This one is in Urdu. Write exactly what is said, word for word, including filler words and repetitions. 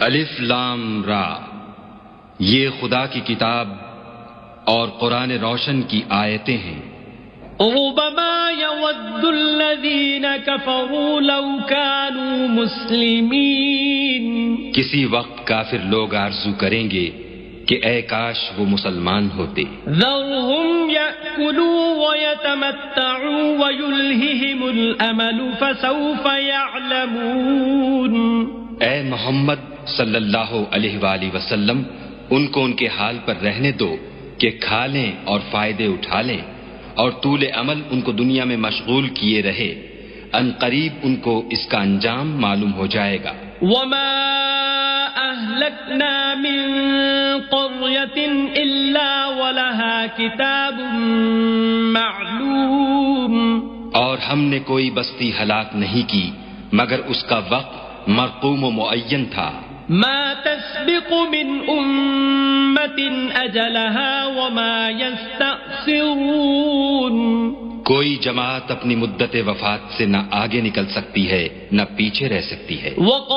الف لام را، یہ خدا کی کتاب اور قرآن روشن کی آیتیں ہیں۔ ربما يود الذين كفروا لو كانوا مسلمين، کسی وقت کافر لوگ آرزو کریں گے کہ اے کاش وہ مسلمان ہوتے۔ ذرهم يأكلوا ويتمتعوا ويلههم الأمل فسوف يعلمون۔ اے محمد صلی اللہ علیہ وآلہ وسلم، ان کو ان کے حال پر رہنے دو کہ کھا لیں اور فائدے اٹھا لیں، اور طول عمل ان کو دنیا میں مشغول کیے رہے، ان قریب ان کو اس کا انجام معلوم ہو جائے گا۔ وما أهلكنا من قرية إلا ولها كتاب معلوم، اور ہم نے کوئی بستی ہلاک نہیں کی مگر اس کا وقت مرقوم و معین تھا۔ ما تسبق من أمة أجلها وما يستأخرون، کوئی جماعت اپنی مدت وفات سے نہ آگے نکل سکتی ہے نہ پیچھے رہ سکتی ہے۔